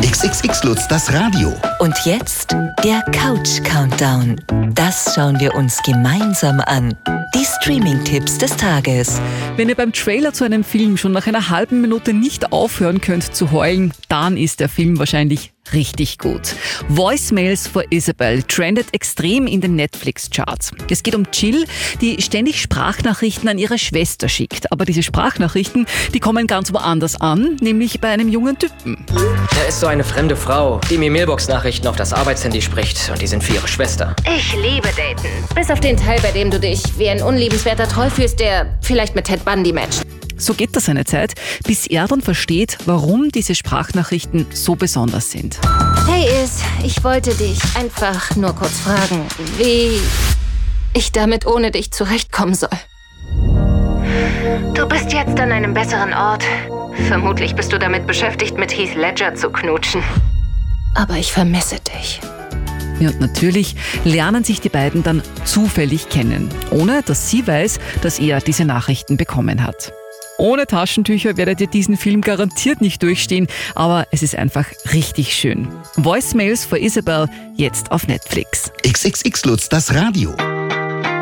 XXX Lutz, das Radio. Und jetzt der Couch-Countdown. Das schauen wir uns gemeinsam an. Die Streaming-Tipps des Tages. Wenn ihr beim Trailer zu einem Film schon nach einer halben Minute nicht aufhören könnt zu heulen, dann ist der Film wahrscheinlich richtig gut. Voicemails for Isabel trendet extrem in den Netflix-Charts. Es geht um Jill, die ständig Sprachnachrichten an ihre Schwester schickt. Aber diese Sprachnachrichten, die kommen ganz woanders an, nämlich bei einem jungen Typen. Er ist so eine fremde Frau, die mir Mailbox-Nachrichten auf das Arbeitshandy spricht und die sind für ihre Schwester. Ich liebe Daten. Bis auf den Teil, bei dem du dich wie ein unliebenswerter Troll fühlst, der vielleicht mit Ted Bundy matcht. So geht das eine Zeit, bis er dann versteht, warum diese Sprachnachrichten so besonders sind. Hey ich wollte dich einfach nur kurz fragen, wie ich damit ohne dich zurechtkommen soll. Du bist jetzt an einem besseren Ort. Vermutlich bist du damit beschäftigt, mit Heath Ledger zu knutschen. Aber ich vermisse dich. Ja, und natürlich lernen sich die beiden dann zufällig kennen, ohne dass sie weiß, dass er diese Nachrichten bekommen hat. Ohne Taschentücher werdet ihr diesen Film garantiert nicht durchstehen, aber es ist einfach richtig schön. Voicemails for Isabel, jetzt auf Netflix. XXX Lutz, das Radio.